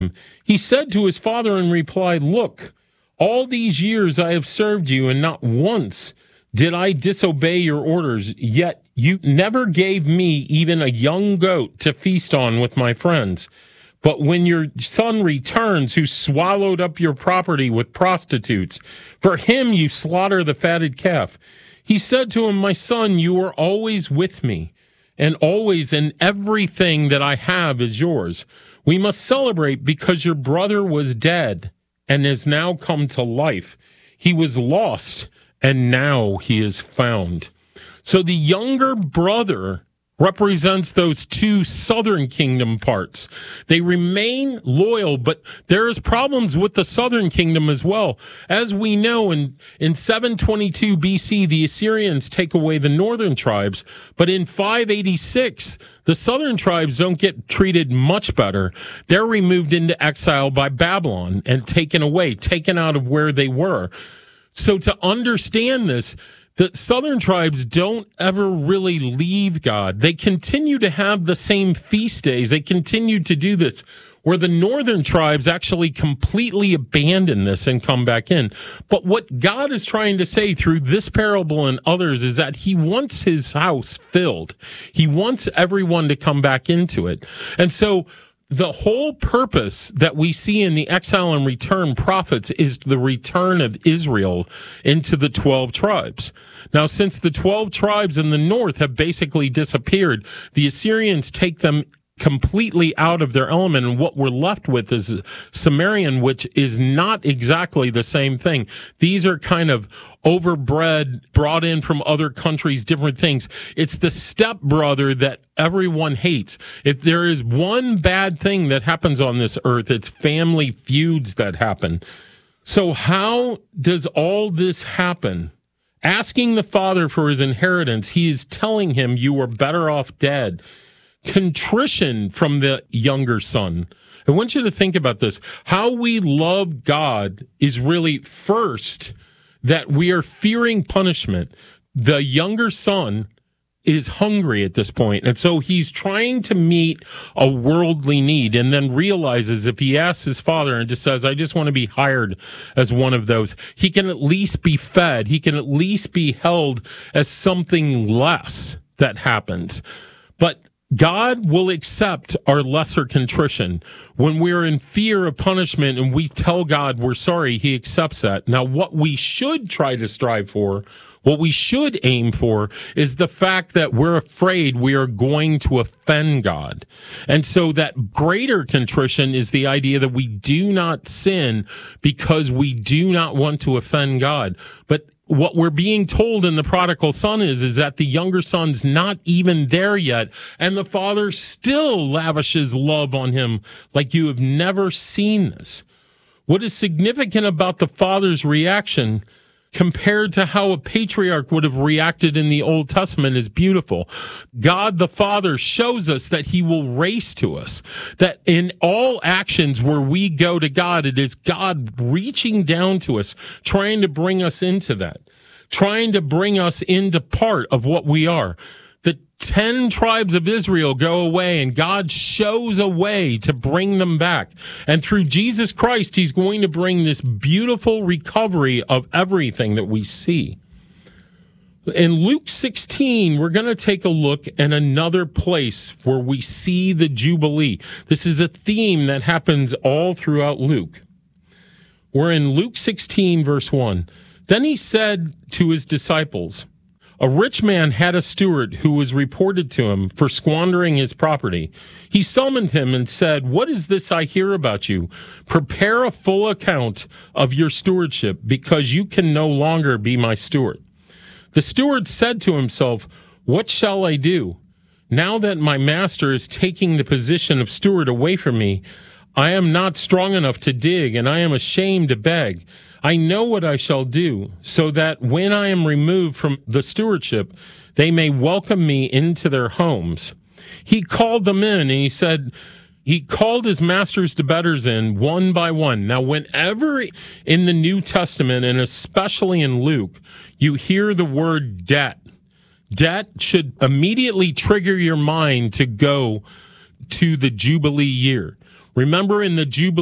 He said to his father in reply, "Look, all these years I have served you, and not once did I disobey your orders, yet you never gave me even a young goat to feast on with my friends. But when your son returns, who swallowed up your property with prostitutes, for him you slaughter the fatted calf." He said to him, "My son, you are always with me, and always in everything that I have is yours. We must celebrate because your brother was dead and has now come to life. He was lost, and now he is found." So the younger brother represents those two southern kingdom parts. They remain loyal, but there's problems with the southern kingdom as well. As we know, in 722 BC, the Assyrians take away the northern tribes, but in 586, the southern tribes don't get treated much better. They're removed into exile by Babylon and taken away, taken out of where they were. So to understand this, the southern tribes don't ever really leave God. They continue to have the same feast days. They continue to do this, where the northern tribes actually completely abandon this and come back in. But what God is trying to say through this parable and others is that he wants his house filled. He wants everyone to come back into it. And so the whole purpose that we see in the exile and return prophets is the return of Israel into the 12 tribes. Now, since the 12 tribes in the north have basically disappeared, the Assyrians take them completely out of their element, and what we're left with is Sumerian, which is not exactly the same thing. These are kind of overbred, brought in from other countries, different things. It's the stepbrother that everyone hates. If there is one bad thing that happens on this earth, it's family feuds that happen. So how does all this happen? Asking the father for his inheritance, he is telling him, "You are better off dead." Contrition from the younger son. I want you to think about this. How we love God is really first that we are fearing punishment. The younger son is hungry at this point, and so he's trying to meet a worldly need, and then realizes if he asks his father and just says, "I just want to be hired as one of those," he can at least be fed. He can at least be held as something less that happens. But God will accept our lesser contrition. When we're in fear of punishment and we tell God we're sorry, he accepts that. Now, what we should try to strive for, what we should aim for, is the fact that we're afraid we are going to offend God. And so that greater contrition is the idea that we do not sin because we do not want to offend God. But what we're being told in the prodigal son is that the younger son's not even there yet, and the father still lavishes love on him like you have never seen this. What is significant about the father's reaction compared to how a patriarch would have reacted in the Old Testament is beautiful. God the Father shows us that he will race to us, that in all actions where we go to God, it is God reaching down to us, trying to bring us into that, trying to bring us into part of what we are. The 10 tribes of Israel go away, and God shows a way to bring them back. And through Jesus Christ, he's going to bring this beautiful recovery of everything that we see. In Luke 16, we're going to take a look at another place where we see the Jubilee. This is a theme that happens all throughout Luke. We're in Luke 16, verse 1. Then he said to his disciples, "A rich man had a steward who was reported to him for squandering his property. He summoned him and said, 'What is this I hear about you? Prepare a full account of your stewardship, because you can no longer be my steward.' The steward said to himself, 'What shall I do? Now that my master is taking the position of steward away from me, I am not strong enough to dig, and I am ashamed to beg. I know what I shall do, so that when I am removed from the stewardship, they may welcome me into their homes.' He called them in, and he called his master's debtors in one by one." Now, whenever in the New Testament, and especially in Luke, you hear the word debt, debt should immediately trigger your mind to go to the Jubilee year. Remember in the Jubilee